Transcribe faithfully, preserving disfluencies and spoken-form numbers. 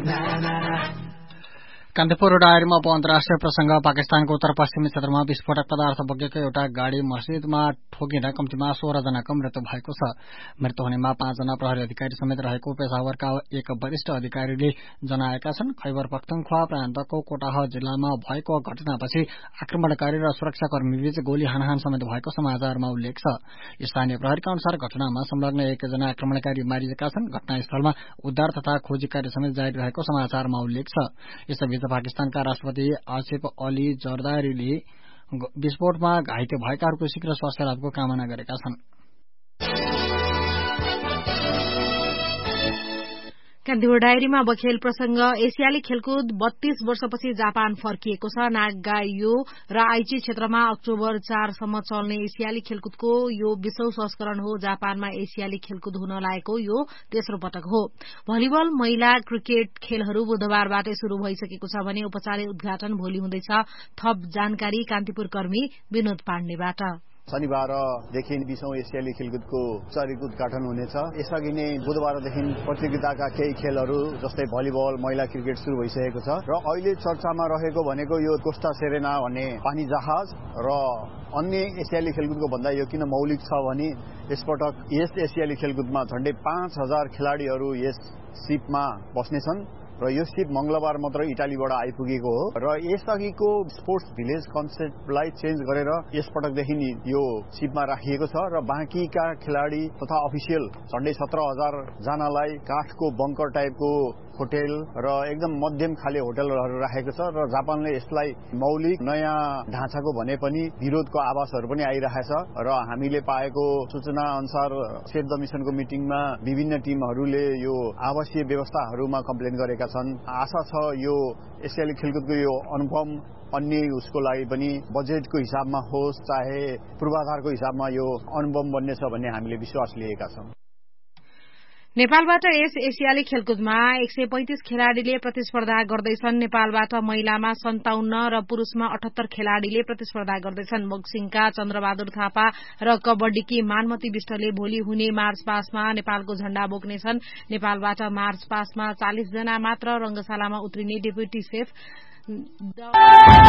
कान्तिपुर डायरीमा उप अन्तर्राष्ट्रिय प्रसंग पाकिस्तानको उत्तर पश्चिमी क्षेत्रमा विस्फोटक पदार्थ बोकेको एउटा गाड़ी मस्जिदमा ठोकिँदा कम्तीमा सोह्र जनाको मृत्यु भएको छ। मृत्यु हुनेमा पाँचजना प्रहरी अधिकारी समेत रहेको पेशावरका एक वरिष्ठ अधिकारीले जनाएका छन्। खैबर पख्तुनख्वा प्रान्तको कोटाह जिल्लामा भएको घटनापछि आक्रमणकारी र सुरक्षाकर्मीबीच गोली हानहान समेत भएको समाचारमा उल्लेख छ। स्थानीय प्रहरीका अनुसार घटनामा संलग्न एकजना आक्रमणकारी मारिएका छन्। घटनास्थलमा उद्धार तथा खोजी कार्य समेत जारी रहेको समाचारमा उल्लेख छ। यसैबीच पाकिस्तानका राष्ट्रपति आसिफ अली जरदारीले विस्फोटमा घाइते भएकाहरूको शीघ्र स्वास्थ्य लाभको कामना गरेका छन्। कान्तिपुर डायरीमा अब खेल प्रसंग। एसियाली खेलकुद बत्तीस वर्षपछि जापान फर्किएको छ। नागायो र आइची क्षेत्रमा अक्टोबर चारसम्म चल्ने एसियाली खेलकुदको यो बीसौं संस्करण हो। जापानमा एसियाली खेलकुद हुन लागेको यो तेस्रो पटक हो। भलिबल, महिला क्रिकेट खेलहरू बुधबारबाटै शुरू भइसकेको छ भने औपचारिक उद्घाटन भोलि हुँदैछ। थप जानकारी कान्तिपुर कर्मी विनोद पाण्डेबाट। शनिबारदेखि बीसौं एसियाली खेलकुदको औपचारिक उद्घाटन हुनेछ। यसअघि नै बुधबारदेखि प्रतियोगिताका केही खेलहरू जस्तै भलिबल, महिला क्रिकेट शुरू भइसकेको छ र अहिले चर्चामा रहेको भनेको यो कोस्टा सेरेना भन्ने पानी जहाज र अन्य एसियाली खेलकुदको भन्दा यो किन मौलिक छ भने यसपटक यस एसियाली खेलकुदमा झण्डै पाँच हजार खेलाड़ीहरू यस सिपमा बस्नेछन् र यो सिप मंगलबार मात्र इटालीबाट आइपुगेको हो र यसअघिको स्पोर्ट्स भिलेज कन्सेप्टलाई चेन्ज गरेर यसपटकदेखि यो सिपमा राखिएको छ र बाँकीका खेलाड़ी तथा अफिसियल झण्डै सत्र हजार जनालाई काठको बङ्कर टाइपको होटल र एकदम मध्यम खाले होटलहरू राखेको छ र जापानले यसलाई मौलिक नयाँ ढाँचाको भने पनि विरोधको आवाजहरू पनि आइरहेछ र हामीले पाएको सूचना अनुसार सेभ द मिशनको मिटिङमा विभिन्न टिमहरूले यो आवासीय व्यवस्थाहरूमा कम्प्लेन गरेका छन्। आशा छ यो एसियाली खेलकुदको यो अनुभव अन्य उसको लागि पनि बजेटको हिसाबमा होस् चाहे पूर्वाधारको हिसाबमा यो अनुभव बन्नेछ भन्ने हामीले विश्वास लिएका छौं। नेपालबाट यस एसियाली खेलकुदमा एक सय पैंतिस खेलाड़ीले प्रतिस्पर्धा गर्दैछन्। नेपालबाट महिलामा सन्ताउन्न र पुरूषमा अठहत्तर खेलाड़ीले प्रतिस्पर्धा गर्दैछन्। बक्सिङका चन्द्रबहादुर थापा र कबड्डीकी मानमती विष्टले भोलि हुने मार्च पासमा नेपालको झण्डा बोक्नेछन्। नेपालबाट मार्च पासमा चालिस जना मात्र रंगशालामा उत्रिने डेपुटी सेफ